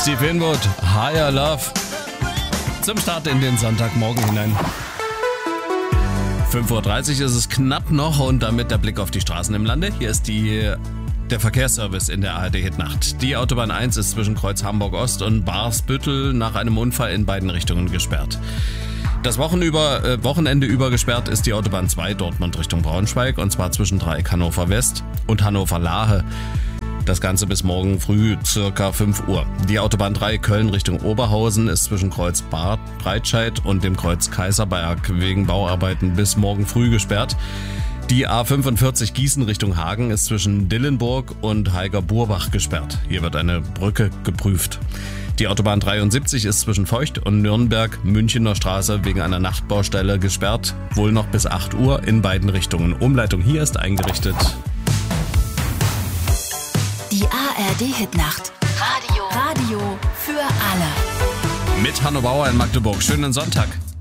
Steve Winwood, Higher Love. Zum Start in den Sonntagmorgen hinein. 5.30 Uhr ist es knapp noch und damit der Blick auf die Straßen im Lande. Hier ist der Verkehrsservice in der ARD-Hitnacht. Die Autobahn 1 ist zwischen Kreuz Hamburg-Ost und Barsbüttel nach einem Unfall in beiden Richtungen gesperrt. Das Wochenende über gesperrt ist die Autobahn 2 Dortmund Richtung Braunschweig und zwar zwischen Dreieck Hannover West und Hannover Lahe. Das Ganze bis morgen früh circa 5 Uhr. Die Autobahn 3 Köln Richtung Oberhausen ist zwischen Kreuz Breitscheid und dem Kreuz Kaiserberg wegen Bauarbeiten bis morgen früh gesperrt. Die A45 Gießen Richtung Hagen ist zwischen Dillenburg und Heiger-Burbach gesperrt. Hier wird eine Brücke geprüft. Die Autobahn 73 ist zwischen Feucht und Nürnberg Münchener Straße wegen einer Nachtbaustelle gesperrt, wohl noch bis 8 Uhr in beiden Richtungen. Umleitung hier ist eingerichtet. Die ARD-Hitnacht. Radio für alle. Mit Hanno Bauer in Magdeburg. Schönen Sonntag.